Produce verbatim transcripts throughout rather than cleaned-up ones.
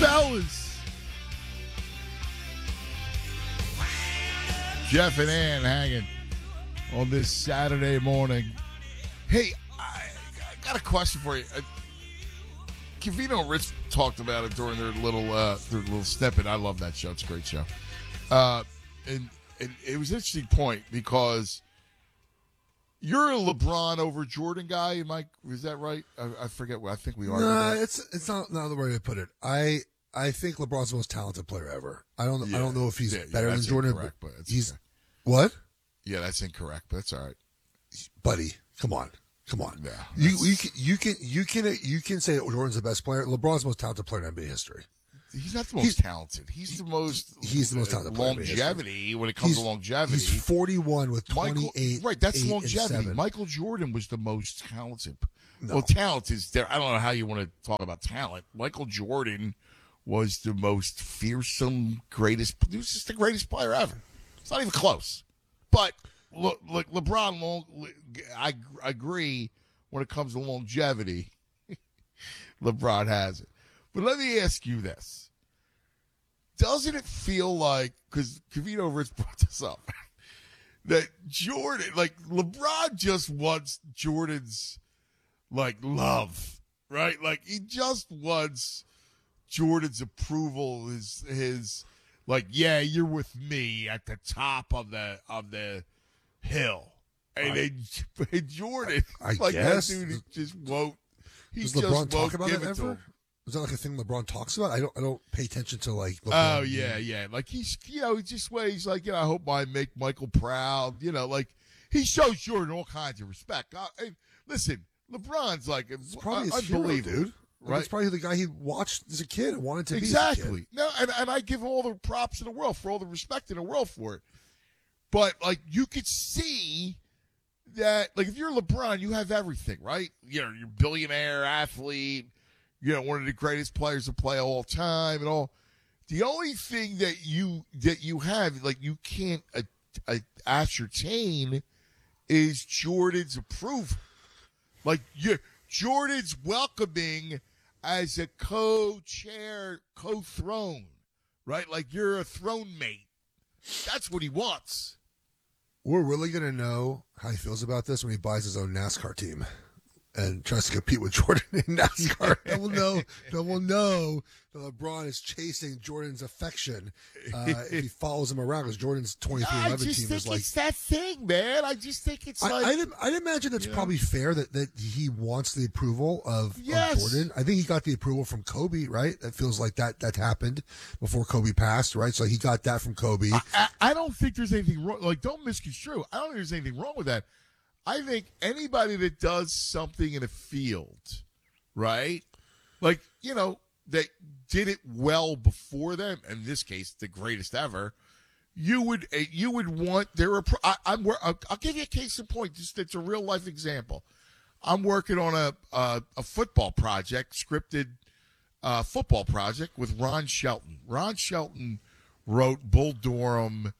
fellas. Jeff and Ann hanging on this Saturday morning. Hey, I, I got a question for you. Uh, Covino and Rich talked about it during their little uh, their little snippet. I love that show. It's a great show. Uh, and, and it was an interesting point because you're a LeBron over Jordan guy, Mike. Is that right? I, I forget. I think we are. No, it's it's not not the way to put it. I I think LeBron's the most talented player ever. I don't Yeah. I don't know if he's Yeah, yeah, better than that's Jordan. incorrect, but it's he's okay. what? Yeah, that's incorrect, but that's all right. Buddy, come on, come on. Yeah, you that's- you can you can you can you can say that Jordan's the best player. LeBron's the most talented player in N B A history. He's not the most He's- talented. He's the most. He's the most talented player in N B A history. longevity when it comes He's, to longevity. he's forty-one with Michael, twenty-eight. right, that's eight, longevity. and seven. Michael Jordan was the most talented. No. Well, talent is there. I don't know how you want to talk about talent. Michael Jordan was the most fearsome, greatest. He was just the greatest player ever. It's not even close. But look, look, LeBron. Long, I, I agree when it comes to longevity. LeBron has it. But let me ask you this. Doesn't it feel like, because Covino Rich brought this up, that Jordan, like LeBron just wants Jordan's, like, love, right? Like, he just wants Jordan's approval, his, his, like, yeah, you're with me at the top of the, of the hill. And I- then Jordan, I like, guess. that dude, he just won't, he Does just LeBron won't talk about give it it to ever? him. Is that like a thing LeBron talks about? I don't. I don't pay attention to like. LeBron Oh yeah, yeah. Like he's, you know, he just way he's like, you know, I hope I make Michael proud. You know, like he shows Jordan all kinds of respect. Uh, hey, listen, LeBron's like It's probably his hero, unbelievable, dude. Like, right? It's probably the guy he watched as a kid and wanted to be. Exactly. No, and, and I give him all the props in the world for all the respect in the world for it. But like you could see that, like if you're LeBron, you have everything, right? You know, you're a billionaire athlete. You know, one of the greatest players to play all time and all. The only thing that you that you have, like you can't uh, uh, ascertain, is Jordan's approval. Like you, Jordan's welcoming as a co-chair, co-throne, right? Like you're a throne mate. That's what he wants. We're really gonna know how he feels about this when he buys his own NASCAR team and tries to compete with Jordan in NASCAR. Then we'll know. Then we'll know that LeBron is chasing Jordan's affection uh, if he follows him around because Jordan's twenty-three I eleven just team think is like. it's that thing, man. I just think it's I, like I'd, I'd imagine it's you know? probably fair that, that he wants the approval of, Yes. of Jordan. I think he got the approval from Kobe, right? That feels like that that happened before Kobe passed, right? So he got that from Kobe. I, I, I don't think there's anything wrong. Like, don't misconstrue. I don't think there's anything wrong with that. I think anybody that does something in a field, right? Like, you know, that did it well before them, in this case, the greatest ever, you would uh, you would want their appro- I, I'm wor- I'll, I'll give you a case in point. Just it's a real life example. I'm working on a a, a football project, scripted uh, football project with Ron Shelton. Ron Shelton wrote Bull Durham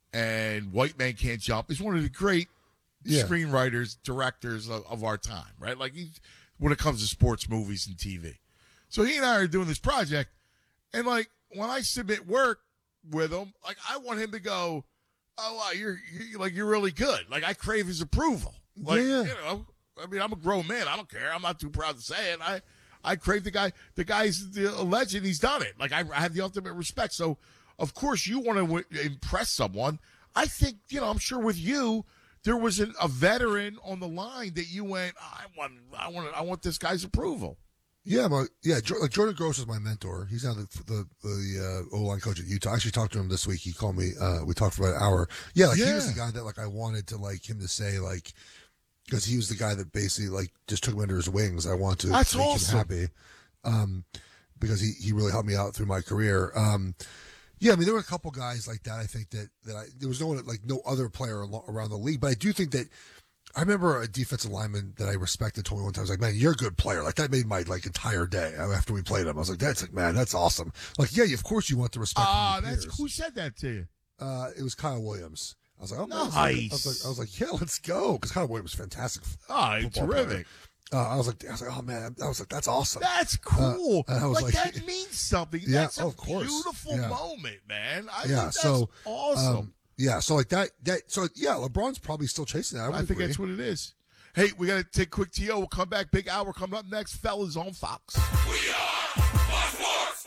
and White Man Can't Jump. He's one of the great Yeah. screenwriters, directors of, of our time, right? Like he, when it comes to sports movies and T V. So he and I are doing this project, and like when I submit work with him, like I want him to go, "Oh, wow, you're, you're like you're really good." Like I crave his approval. Like Yeah. you know, I mean, I'm a grown man. I don't care. I'm not too proud to say it. I I crave the guy. The guy's the, a legend. He's done it. Like I, I have the ultimate respect. So of course you want to w- impress someone. I think you know. I'm sure with you. There was an, a veteran on the line that you went, I want, I want, I want this guy's approval. Yeah, my, yeah. Jo- Like Jordan Gross is my mentor. He's now the the, the uh, O line coach at Utah. I actually talked to him this week. He called me. Uh, we talked for about an hour. Yeah, like he was Yeah. the guy that like I wanted to like him to say like because he was the guy that basically like just took him under his wings. I want to That's make awesome. him happy um, because he he really helped me out through my career. Um, Yeah, I mean, there were a couple guys like that. I think that, that I, there was no one, like no other player alo- around the league. But I do think that I remember a defensive lineman that I respected told me one time, I was like, man, you're a good player. Like that made my like entire day after we played him. I was like, that's like, man, that's awesome. Like, yeah, of course you want the respect. Ah, from your that's peers. who said that to you? Uh, it was Kyle Williams. I was like, oh, man, Nice. I was like, I was like, yeah, let's go. Because Kyle Williams is fantastic. Oh, football player. terrific. Uh, I was like, I was like, oh man, I was like, that's awesome. That's cool. Uh, and I was like, like, that means something. Yeah, That's a of course. beautiful Yeah. moment, man. I yeah, think that's so awesome. Um, yeah, so like that, that, so yeah, LeBron's probably still chasing that. I, would I think agree. that's what it is. Hey, we got to take a quick T O. We'll come back. Big hour coming up next. Fellas on Fox. We are Fox Sports.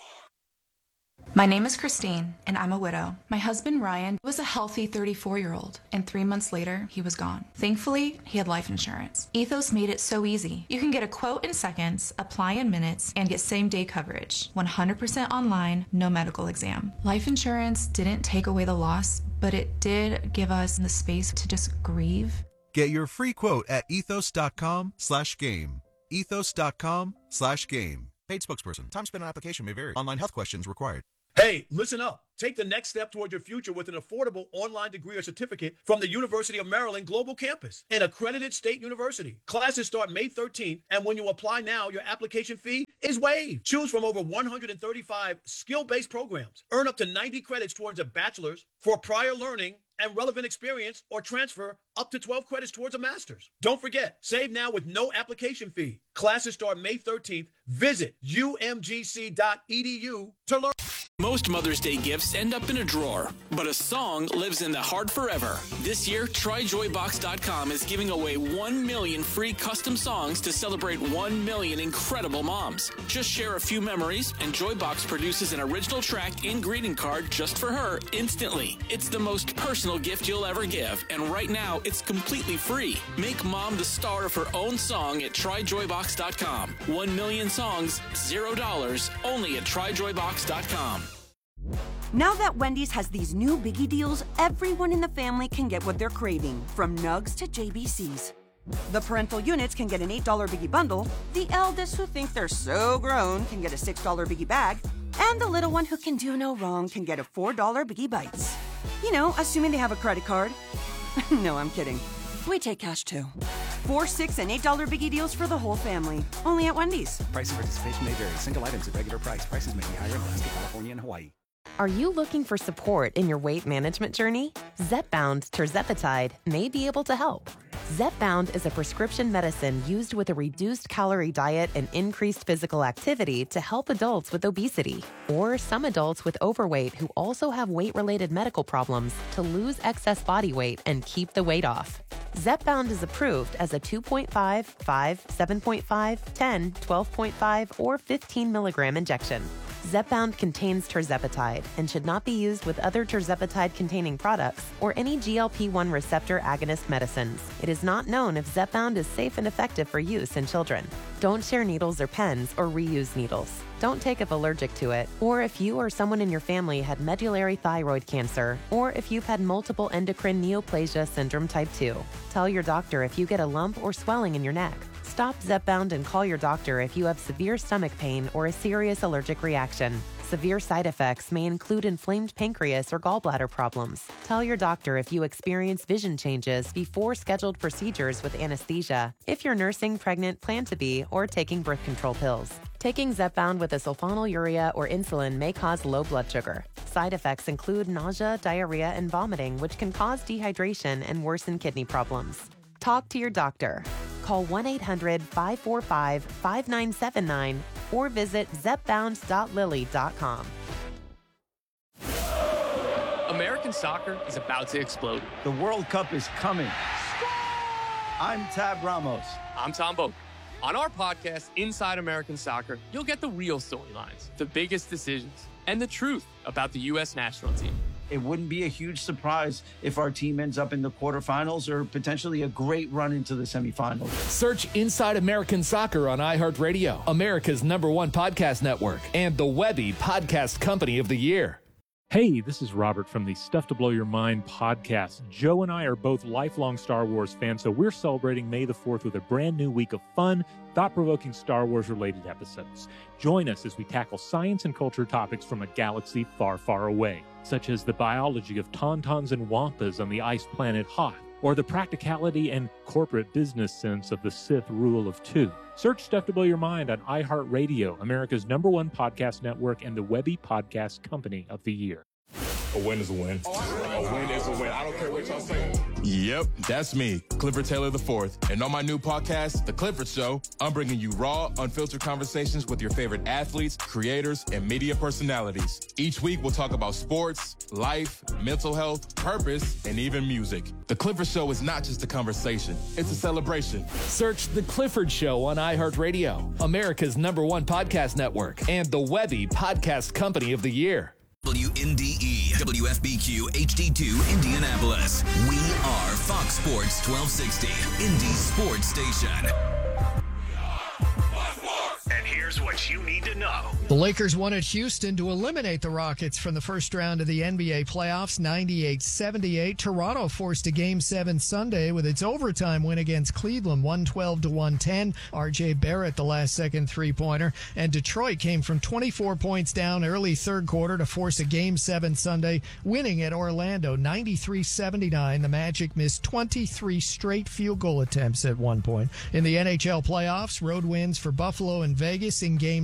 My name is Christine, and I'm a widow. My husband, Ryan, was a healthy thirty-four-year-old, and three months later, he was gone. Thankfully, he had life insurance. Ethos made it so easy. You can get a quote in seconds, apply in minutes, and get same-day coverage. one hundred percent online, no medical exam. Life insurance didn't take away the loss, but it did give us the space to just grieve. Get your free quote at ethos.com slash game. Ethos.com slash game. Paid spokesperson. Time spent on application may vary. Online health questions required. Hey, listen up. Take the next step toward your future with an affordable online degree or certificate from the University of Maryland Global Campus, an accredited state university. Classes start May thirteenth, and when you apply now, your application fee is waived. Choose from over one hundred thirty-five skill-based programs. Earn up to ninety credits towards a bachelor's for prior learning and relevant experience, or transfer up to twelve credits towards a master's. Don't forget, save now with no application fee. Classes start May thirteenth. Visit u m g c dot e d u to learn. Most Mother's Day gifts end up in a drawer, but a song lives in the heart forever. This year, try joy box dot com is giving away one million free custom songs to celebrate one million incredible moms. Just share a few memories, and Joybox produces an original track and greeting card just for her instantly. It's the most personal gift you'll ever give, and right now, it's completely free. Make mom the star of her own song at try joy box dot com. One million songs, zero dollars, only at try joy box dot com. Now that Wendy's has these new biggie deals, everyone in the family can get what they're craving, from nugs to J B Cs. The parental units can get an eight dollar biggie bundle, the eldest who think they're so grown can get a six dollar biggie bag, and the little one who can do no wrong can get a four dollar biggie bites. You know, assuming they have a credit card. No, I'm kidding. We take cash too. Four, six, and eight dollar biggie deals for the whole family. Only at Wendy's. Price and participation may vary. Single items at regular price. Prices may be higher in Alaska, California, and Hawaii. Are you looking for support in your weight management journey? Zepbound tirzepatide may be able to help. Zepbound is a prescription medicine used with a reduced calorie diet and increased physical activity to help adults with obesity, or some adults with overweight who also have weight-related medical problems to lose excess body weight and keep the weight off. Zepbound is approved as a two point five, five, seven point five, ten, twelve point five, or fifteen milligram injection. Zepbound contains tirzepatide and should not be used with other tirzepatide-containing products or any G L P one receptor agonist medicines. It is not known if Zepbound is safe and effective for use in children. Don't share needles or pens or reuse needles. Don't take if allergic to it, or if you or someone in your family had medullary thyroid cancer, or if you've had multiple endocrine neoplasia syndrome type two. Tell your doctor if you get a lump or swelling in your neck. Stop Zepbound and call your doctor if you have severe stomach pain or a serious allergic reaction. Severe side effects may include inflamed pancreas or gallbladder problems. Tell your doctor if you experience vision changes before scheduled procedures with anesthesia, if you're nursing, pregnant, plan to be, or taking birth control pills. Taking Zepbound with a sulfonylurea or insulin may cause low blood sugar. Side effects include nausea, diarrhea, and vomiting, which can cause dehydration and worsen kidney problems. Talk to your doctor. Call one eight hundred, five four five, five nine seven nine or visit zepbound dot lilly dot com. American soccer is about to explode. The World Cup is coming. I'm Tab Ramos. I'm Tom Boak. On our podcast, Inside American Soccer, you'll get the real storylines, the biggest decisions, and the truth about the U S national team. It wouldn't be a huge surprise if our team ends up in the quarterfinals or potentially a great run into the semifinals. Search Inside American Soccer on iHeartRadio, America's number one podcast network, and the Webby Podcast Company of the Year. Hey, this is Robert from the Stuff to Blow Your Mind podcast. Joe and I are both lifelong Star Wars fans, so we're celebrating May the fourth with a brand new week of fun, thought-provoking Star Wars-related episodes. Join us as we tackle science and culture topics from a galaxy far, far away, such as the biology of tauntauns and wampas on the ice planet Hoth, or the practicality and corporate business sense of the Sith rule of two. Search Stuff to Blow Your Mind on iHeartRadio, America's number one podcast network, and the Webby Podcast Company of the Year. A win is a win. A win is a win. I don't care what y'all say. Yep, that's me, Clifford Taylor the fourth. And on my new podcast, The Clifford Show, I'm bringing you raw, unfiltered conversations with your favorite athletes, creators, and media personalities. Each week, we'll talk about sports, life, mental health, purpose, and even music. The Clifford Show is not just a conversation, it's a celebration. Search The Clifford Show on iHeartRadio, America's number one podcast network, and the Webby Podcast Company of the Year. W N D E, W F B Q H D two, Indianapolis. We are Fox Sports twelve sixty, Indy Sports Station. And here's what you need to know. The Lakers won at Houston to eliminate the Rockets from the first round of the N B A playoffs, ninety-eight seventy-eight. Toronto forced a Game seven Sunday with its overtime win against Cleveland, one twelve to one ten. R J Barrett, the last-second three-pointer. And Detroit came from twenty-four points down early third quarter to force a Game seven Sunday, winning at Orlando, ninety-three seventy-nine. The Magic missed twenty-three straight field goal attempts at one point. In the N H L playoffs, road wins for Buffalo and Vegas in Game